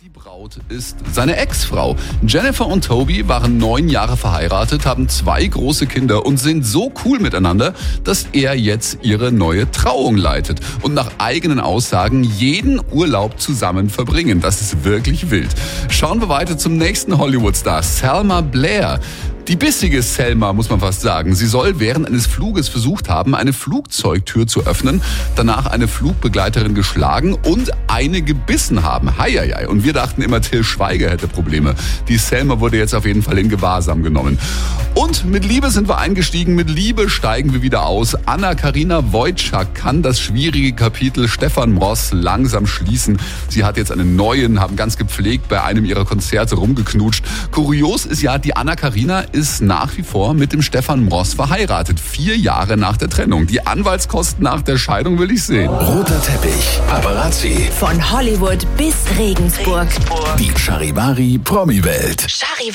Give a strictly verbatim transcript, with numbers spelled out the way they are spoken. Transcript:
Die Braut ist seine Ex-Frau. Jennifer und Toby waren neun Jahre verheiratet, haben zwei große Kinder und sind so cool miteinander, dass er jetzt ihre neue Trauung leitet und nach eigenen Aussagen jeden Urlaub zusammen verbringen. Das ist wirklich wild. Schauen wir weiter zum nächsten Hollywood-Star, Selma Blair. Die bissige Selma, muss man fast sagen. Sie soll während eines Fluges versucht haben, eine Flugzeugtür zu öffnen, danach eine Flugbegleiterin geschlagen und eine gebissen haben. Heieiei. Und wir dachten immer, Till Schweiger hätte Probleme. Die Selma wurde jetzt auf jeden Fall in Gewahrsam genommen. Und mit Liebe sind wir eingestiegen, mit Liebe steigen wir wieder aus. Anna-Karina Wojcik kann das schwierige Kapitel Stefan Mross langsam schließen. Sie hat jetzt einen neuen, haben ganz gepflegt bei einem ihrer Konzerte rumgeknutscht. Kurios ist ja, die Anna-Karina ist nach wie vor mit dem Stefan Mross verheiratet. Vier Jahre nach der Trennung. Die Anwaltskosten nach der Scheidung will ich sehen. Roter Teppich, Paparazzi. Von Hollywood bis Regensburg. Die Charivari Promi-Welt. Charivari.